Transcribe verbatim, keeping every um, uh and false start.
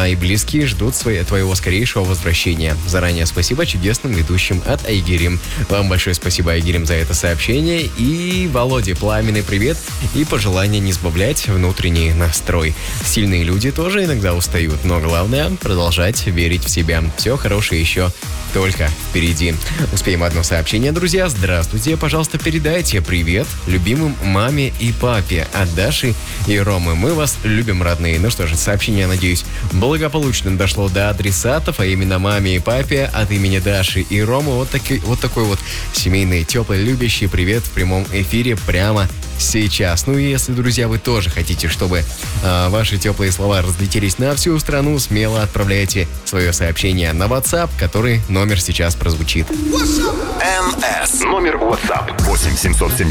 и близкие ждут свои, твоего скорейшего возвращения. Заранее спасибо чудесным ведущим от Айгерим. Вам большое спасибо, Айгерим, за это сообщение. И Володе пламенный привет и пожелание не сбавлять внутренний настрой. Сильные люди тоже иногда устают, но главное продолжать верить в себя. Все хорошее еще только впереди. Успеем одно сообщение, друзья. Здравствуйте, пожалуйста, передайте привет любимым маме и папе от Даши и Ромы. Мы вас любим, родные. Ну что же, сообщение, надеюсь, благополучно дошло до адресатов, а именно маме и папе от имени Даши и Ромы. Вот такой вот, такой вот семейный, теплый, любящий привет в прямом эфире прямо сейчас. Ну и если, друзья, вы тоже хотите, чтобы э, ваши теплые слова разлетелись на всю страну, смело отправляйте свое сообщение на WhatsApp, который номер сейчас прозвучит. эн эс. Номер WhatsApp восемь семьсот семь.